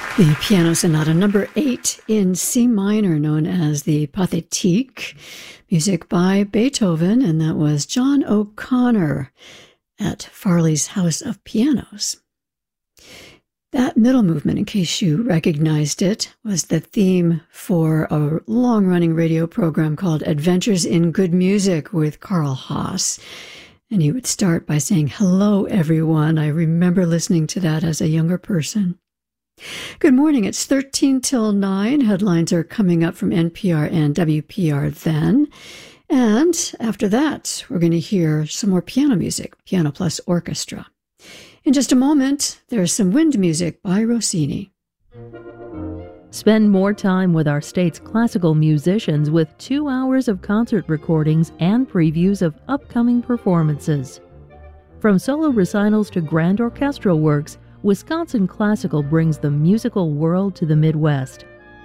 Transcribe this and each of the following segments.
The Piano Sonata number 8 in C minor, known as the Pathétique, music by Beethoven, and that was John O'Connor at Farley's House of Pianos. That middle movement, in case you recognized it, was the theme for a long-running radio program called Adventures in Good Music with Carl Haas. And he would start by saying, "Hello, everyone." I remember listening to that as a younger person. Good morning. It's 13 till 9. Headlines are coming up from NPR and WPR then. And after that, we're going to hear some more piano music, Piano Plus Orchestra. In just a moment, there's some wind music by Rossini. Spend more time with our state's classical musicians with 2 hours of concert recordings and previews of upcoming performances. From solo recitals to grand orchestral works, Wisconsin Classical brings the musical world to the Midwest.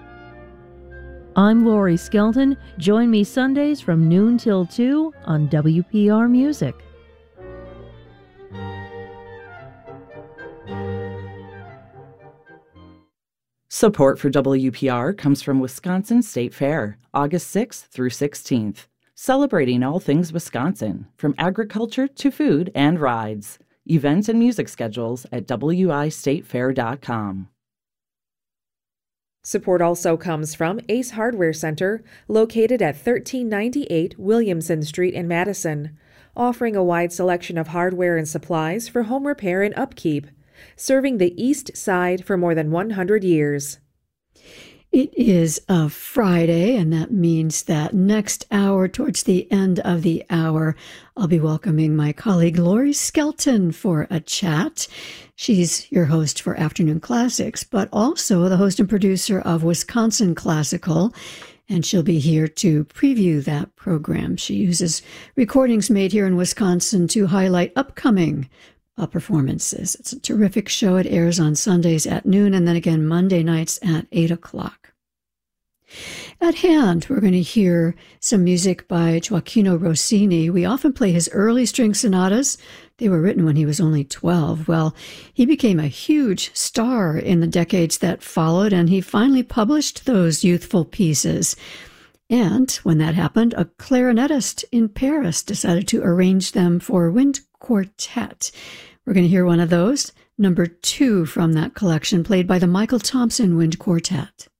I'm Lori Skelton. Join me Sundays from noon till 2 on WPR Music. Support for WPR comes from Wisconsin State Fair, August 6th through 16th, celebrating all things Wisconsin, from agriculture to food and rides. Events and music schedules at wistatefair.com. Support also comes from Ace Hardware Center, located at 1398 Williamson Street in Madison, offering a wide selection of hardware and supplies for home repair and upkeep, serving the East Side for more than 100 years. It is a Friday, and that means that next hour, towards the end of the hour, I'll be welcoming my colleague Lori Skelton for a chat. She's your host for Afternoon Classics, but also the host and producer of Wisconsin Classical, and she'll be here to preview that program. She uses recordings made here in Wisconsin to highlight upcoming performances. It's a terrific show. It airs on Sundays at noon and then again Monday nights at 8 o'clock. At hand, we're going to hear some music by Gioachino Rossini. We often play his early string sonatas. They were written when he was only 12. Well, he became a huge star in the decades that followed, and he finally published those youthful pieces. And when that happened, a clarinetist in Paris decided to arrange them for wind quartet. We're going to hear one of those, number 2 from that collection, played by the Michael Thompson Wind Quartet.